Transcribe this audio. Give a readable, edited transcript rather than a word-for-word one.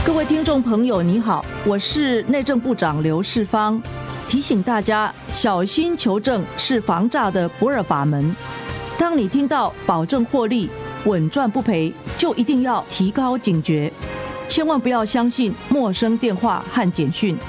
各位听众朋友，你好，我是内政部长刘世芳，提醒大家，小心求证是防诈的不二法门。当你听到保证获利、稳赚不赔，就一定要提高警觉，千万不要相信陌生电话和简讯。